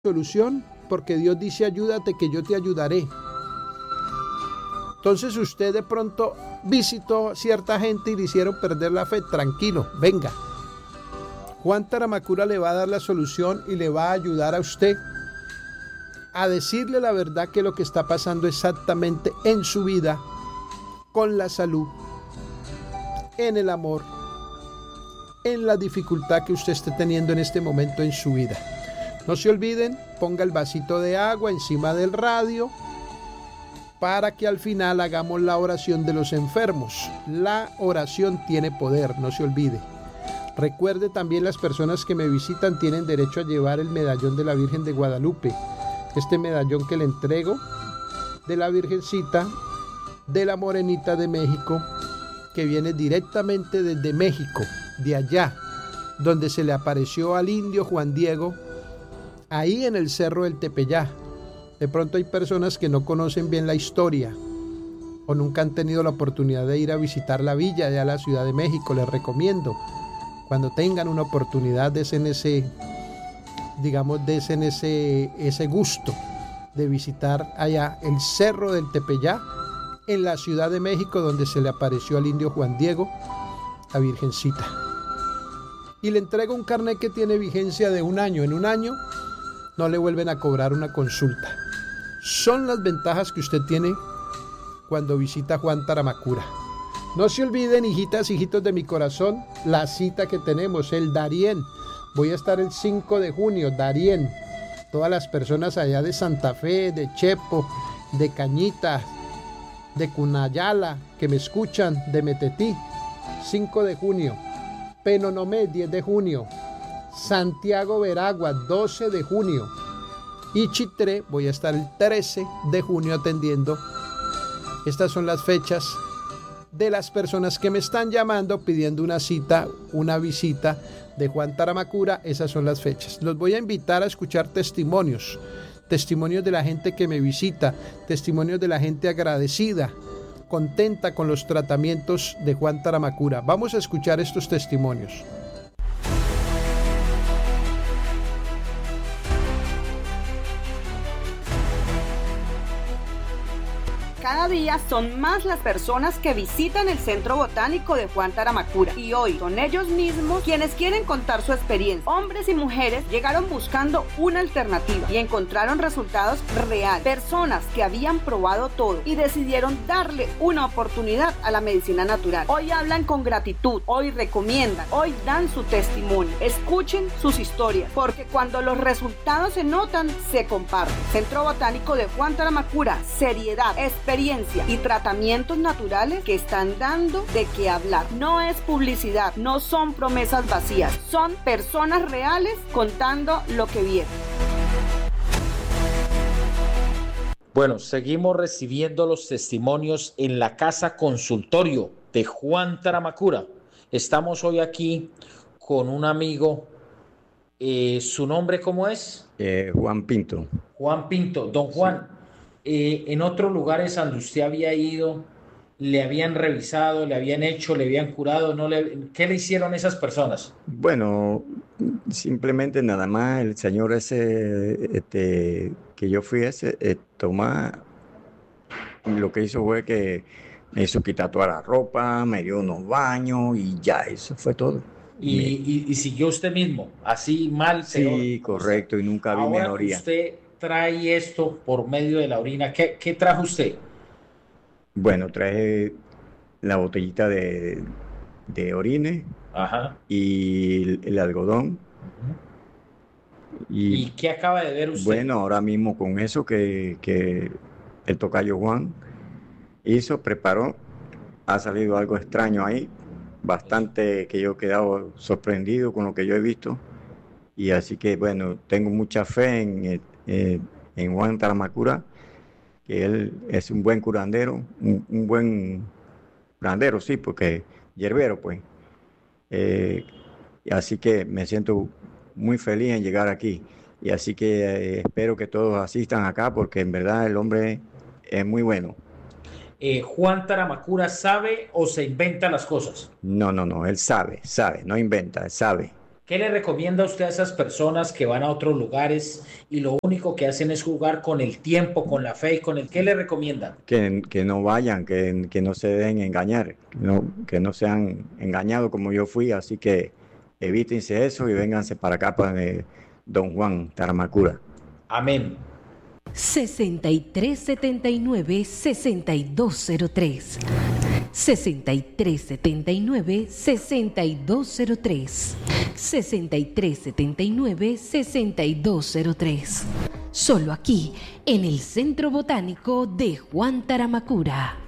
solución, porque Dios dice ayúdate que yo te ayudaré. Entonces usted de pronto visitó a cierta gente y le hicieron perder la fe. Tranquilo, venga. Juan Taramacura le va a dar la solución y le va a ayudar a usted a decirle la verdad que lo que está pasando exactamente en su vida, con la salud, en el amor, en la dificultad que usted esté teniendo en este momento en su vida. No se olviden, ponga el vasito de agua encima del radio para que al final hagamos la oración de los enfermos. La oración tiene poder, no se olvide. Recuerde también, las personas que me visitan tienen derecho a llevar el medallón de la Virgen de Guadalupe. Este medallón que le entrego de la Virgencita de la Morenita de México, que viene directamente desde México, de allá, donde se le apareció al indio Juan Diego, ahí en el Cerro del Tepeyá. De pronto hay personas que no conocen bien la historia o nunca han tenido la oportunidad de ir a visitar la villa de la Ciudad de México. Les recomiendo, cuando tengan una oportunidad, desen ese gusto de visitar allá el Cerro del Tepeyá, en la Ciudad de México, donde se le apareció al indio Juan Diego, la Virgencita. Y le entrego un carnet que tiene vigencia de 1 año. En 1 año no le vuelven a cobrar una consulta. Son las ventajas que usted tiene cuando visita Juan Taramacura. No se olviden, hijitas, hijitos de mi corazón, la cita que tenemos, el Darién. Voy a estar el 5 de junio, Darién. Todas las personas allá de Santa Fe, de Chepo, de Cañita, de Cunayala, que me escuchan, de Metetí, 5 de junio. Penonomé, 10 de junio. Santiago Veragua, 12 de junio. Y Chitré, voy a estar el 13 de junio atendiendo. Estas son las fechas de las personas que me están llamando pidiendo una cita, una visita de Juan Taramacura. Esas son las fechas. Los voy a invitar a escuchar testimonios de la gente que me visita, testimonios de la gente agradecida, contenta con los tratamientos de Juan Taramacura. Vamos a escuchar estos testimonios. Cada día son más las personas que visitan el Centro Botánico de Juan Taramacura, y hoy son ellos mismos quienes quieren contar su experiencia. Hombres y mujeres llegaron buscando una alternativa y encontraron resultados reales. Personas que habían probado todo y decidieron darle una oportunidad a la medicina natural. Hoy hablan con gratitud, hoy recomiendan, hoy dan su testimonio. Escuchen sus historias, porque cuando los resultados se notan, se comparten. Centro Botánico de Juan Taramacura, seriedad, experiencia y tratamientos naturales que están dando de qué hablar. No es publicidad, no son promesas vacías, son personas reales contando lo que vieron. Bueno, seguimos recibiendo los testimonios en la casa consultorio de Juan Taramacura. Estamos hoy aquí con un amigo. ¿Su nombre cómo es? Juan Pinto. Juan Pinto. Don Juan, sí. En otros lugares donde usted había ido, le habían revisado, le habían hecho, le habían curado, ¿qué le hicieron esas personas? Bueno, simplemente nada más el señor ese que yo fui Tomás, lo que hizo fue que me hizo quitar toda la ropa, me dio unos baños y ya, eso fue todo. ¿Y siguió usted mismo, así mal? Sí, peor, correcto, y nunca vi mejoría. Usted trae esto por medio de la orina. ¿Qué trajo usted? Bueno, traje la botellita de orine. Ajá. Y el algodón. Uh-huh. ¿Y qué acaba de ver usted? Bueno, ahora mismo con eso que el tocayo Juan preparó, ha salido algo extraño ahí, bastante, que yo he quedado sorprendido con lo que yo he visto. Y así que, bueno, tengo mucha fe en Juan Taramacura, que él es un buen curandero, un buen curandero, sí, porque hierbero, pues. Así que me siento muy feliz en llegar aquí. Y así que espero que todos asistan acá, porque en verdad el hombre es muy bueno. ¿Juan Taramacura sabe o se inventa las cosas? No, él sabe, no inventa, él sabe. ¿Qué le recomienda usted a esas personas que van a otros lugares y lo único que hacen es jugar con el tiempo, con la fe y con el... ¿Qué le recomienda? Que no vayan, que no se dejen engañar, que no sean engañados como yo fui, así que evítense eso y vénganse para acá, para Don Juan, Taramacura. Amén. 6379-6203 6379-6203 6379-6203. Solo aquí, en el Centro Botánico de Juan Taramacura.